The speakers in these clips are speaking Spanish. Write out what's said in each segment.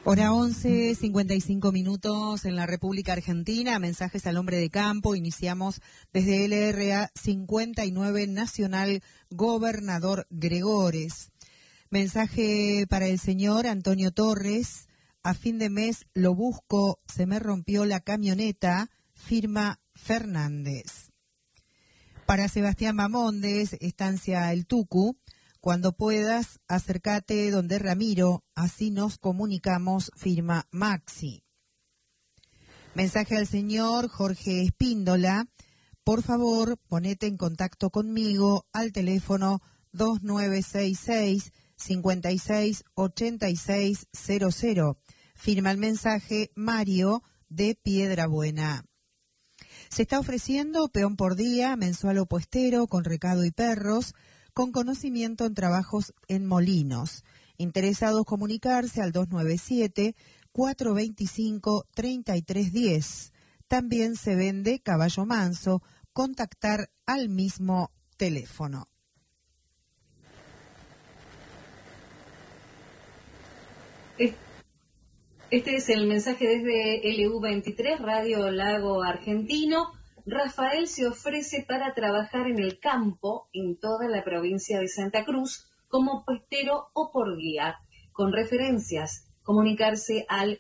Hora 11, 55 minutos en la República Argentina. Mensajes al hombre de campo. Iniciamos desde LRA 59 Nacional Gobernador Gregores. Mensaje para el señor Antonio Torres. A fin de mes lo busco, se me rompió la camioneta. Firma Fernández. Para Sebastián Mamondes, estancia El Tucu. Cuando puedas, acércate donde Ramiro, así nos comunicamos, firma Maxi. Mensaje al señor Jorge Espíndola. Por favor, ponete en contacto conmigo al teléfono 2966-568600. Firma el mensaje Mario de Piedrabuena. Se está ofreciendo peón por día, mensual o puestero, con recado y perros, con conocimiento en trabajos en molinos. Interesados comunicarse al 297-425-3310. También se vende caballo manso, contactar al mismo teléfono. Este es el mensaje desde LU23, Radio Lago Argentino. Rafael se ofrece para trabajar en el campo en toda la provincia de Santa Cruz como puestero o por guía. Con referencias, comunicarse al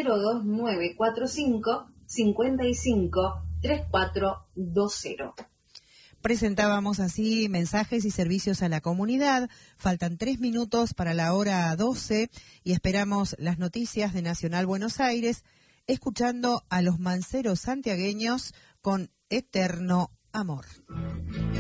02945 55 3420. Presentábamos así mensajes y servicios a la comunidad. Faltan 3 minutos para la hora 12 y esperamos las noticias de Nacional Buenos Aires, escuchando a los manceros santiagueños con Eterno Amor.